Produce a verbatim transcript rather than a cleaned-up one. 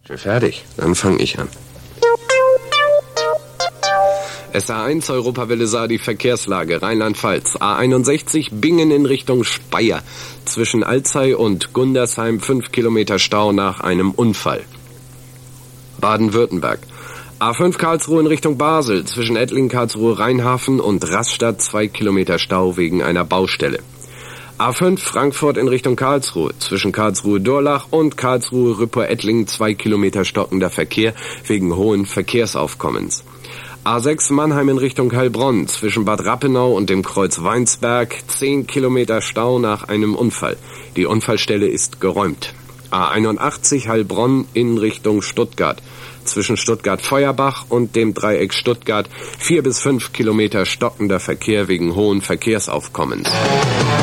Fertig, dann fange ich an. S A eins Europawelle Saar, die Verkehrslage Rheinland-Pfalz. A einundsechzig Bingen in Richtung Speyer. Zwischen Alzey und Gundersheim fünf Kilometer Stau nach einem Unfall. Baden-Württemberg. A fünf Karlsruhe in Richtung Basel. Zwischen Ettlingen, Karlsruhe, Rheinhafen und Rastatt zwei Kilometer Stau wegen einer Baustelle. A fünf Frankfurt in Richtung Karlsruhe. Zwischen Karlsruhe-Durlach und Karlsruhe-Rüppur-Ettlingen zwei Kilometer stockender Verkehr wegen hohen Verkehrsaufkommens. A sechs Mannheim in Richtung Heilbronn. Zwischen Bad Rappenau und dem Kreuz Weinsberg zehn Kilometer Stau nach einem Unfall. Die Unfallstelle ist geräumt. A einundachtzig Heilbronn in Richtung Stuttgart. Zwischen Stuttgart-Feuerbach und dem Dreieck Stuttgart vier bis fünf Kilometer stockender Verkehr wegen hohen Verkehrsaufkommens.